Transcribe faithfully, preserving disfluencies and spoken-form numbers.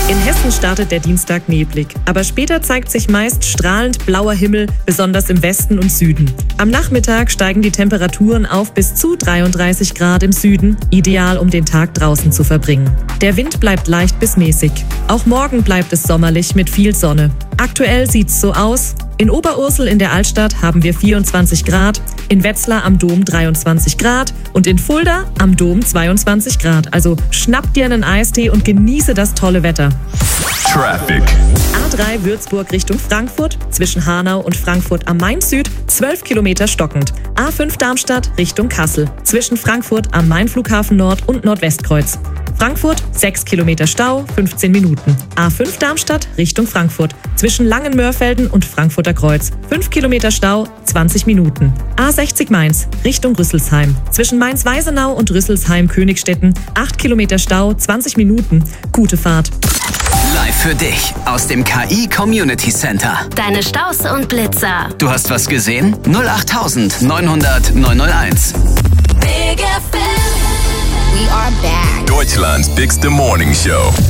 In Hessen startet der Dienstag neblig, aber später zeigt sich meist strahlend blauer Himmel, besonders im Westen und Süden. Am Nachmittag steigen die Temperaturen auf bis zu dreiunddreißig Grad im Süden, ideal um den Tag draußen zu verbringen. Der Wind bleibt leicht bis mäßig. Auch morgen bleibt es sommerlich mit viel Sonne. Aktuell sieht's so aus: in Oberursel in der Altstadt haben wir vierundzwanzig Grad, in Wetzlar am Dom dreiundzwanzig Grad und in Fulda am Dom zweiundzwanzig Grad. Also schnapp dir einen Eistee und genieße das tolle Wetter. Traffic. A drei Würzburg Richtung Frankfurt, zwischen Hanau und Frankfurt am Main Süd, zwölf Kilometer stockend. A fünf Darmstadt Richtung Kassel, zwischen Frankfurt am Main Flughafen Nord und Nordwestkreuz. Frankfurt, sechs Kilometer Stau, fünfzehn Minuten. A fünf Darmstadt Richtung Frankfurt, zwischen Langenmörfelden und Frankfurter Kreuz, fünf Kilometer Stau, zwanzig Minuten. A sechzig Mainz Richtung Rüsselsheim, zwischen Mainz-Weisenau und Rüsselsheim-Königstetten, acht Kilometer Stau, zwanzig Minuten. Gute Fahrt. Live für dich aus dem K I Community Center. Deine Staus und Blitzer. Du hast was gesehen? null acht neunhundert neun null eins. Big F M. We are back. Deutschland's bigste Morning Show.